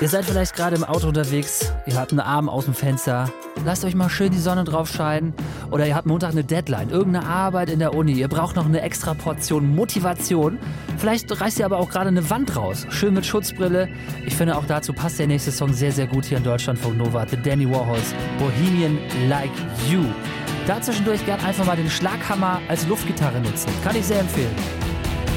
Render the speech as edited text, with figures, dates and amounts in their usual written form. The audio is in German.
Ihr seid vielleicht gerade im Auto unterwegs, ihr habt einen Arm aus dem Fenster, lasst euch mal schön die Sonne drauf scheinen oder ihr habt Montag eine Deadline, irgendeine Arbeit in der Uni, ihr braucht noch eine extra Portion Motivation. Vielleicht reißt ihr aber auch gerade eine Wand raus, schön mit Schutzbrille. Ich finde auch dazu passt der nächste Song sehr, sehr gut hier in Deutschlandfunk Nova, The Danny Warhols, Bohemian Like You. Da zwischendurch gern einfach mal den Schlaghammer als Luftgitarre nutzen, kann ich sehr empfehlen.